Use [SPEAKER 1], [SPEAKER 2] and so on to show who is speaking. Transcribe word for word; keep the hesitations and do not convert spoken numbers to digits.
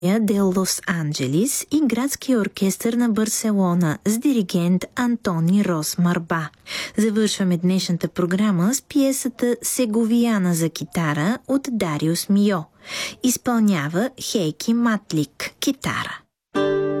[SPEAKER 1] де Лос Анджелис и Градския оркестър на Барселона с диригент Антони Рос Марба. Завършваме днешната програма с пиесата Сеговияна за китара от Дариус Мио. Изпълнява Хейки Матлик, китара.